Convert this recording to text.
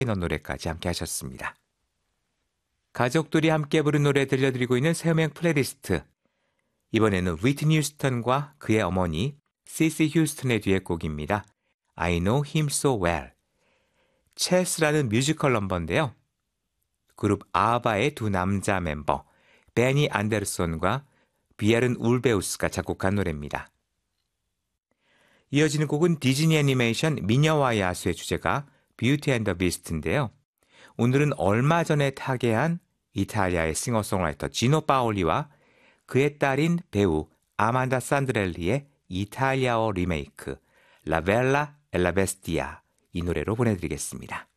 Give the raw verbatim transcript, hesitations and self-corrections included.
너 노래까지 함께 하셨습니다. 가족들이 함께 부른 노래 들려드리고 있는 새음악 플레이리스트. 이번에는 위트니 휴스턴과 그의 어머니 시시 휴스턴의 듀엣곡입니다. I know him so well. 체스라는 뮤지컬 넘버인데요. 그룹 아바의 두 남자 멤버 베니 안데르손과 비에른 울베우스가 작곡한 노래입니다. 이어지는 곡은 디즈니 애니메이션 미녀와 야수의 주제가 뷰티 앤 더 비스트인데요. 오늘은 얼마 전에 타계한 이탈리아의 싱어송라이터 지노 파올리와 그의 딸인 배우 아만다 산드렐리의 이탈리아어 리메이크 La Bella e la Bestia 이 노래로 보내드리겠습니다.